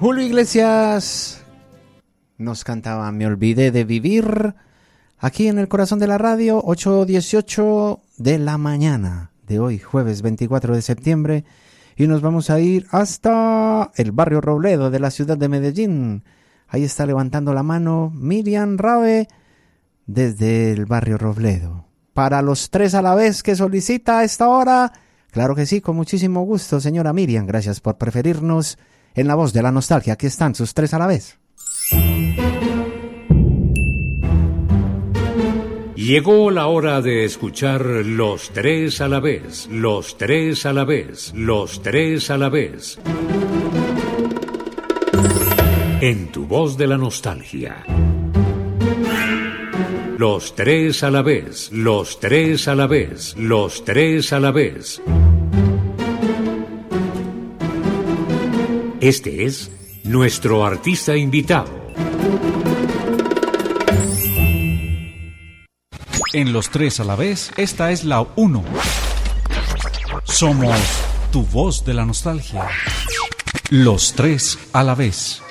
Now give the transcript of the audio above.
Julio Iglesias nos cantaba Me olvidé de vivir, aquí en el corazón de la radio, 8:18 de la mañana de hoy, jueves 24 de septiembre, y nos vamos a ir hasta el barrio Robledo de la ciudad de Medellín. Ahí está levantando la mano Miriam Rabe desde el barrio Robledo. Para los tres a la vez que solicita a esta hora, claro que sí, con muchísimo gusto, señora Miriam, gracias por preferirnos. En la voz de la nostalgia, aquí están sus tres a la vez. Llegó la hora de escuchar los tres a la vez, los tres a la vez, los tres a la vez. En tu voz de la nostalgia. Los tres a la vez, los tres a la vez, los tres a la vez. Este es nuestro artista invitado. En los tres a la vez, esta es la 1. Somos tu voz de la nostalgia. Los tres a la vez.